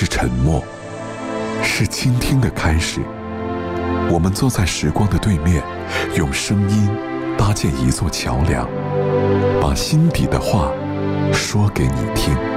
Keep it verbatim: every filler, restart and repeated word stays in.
是沉默，是倾听的开始。我们坐在时光的对面，用声音搭建一座桥梁，把心底的话说给你听。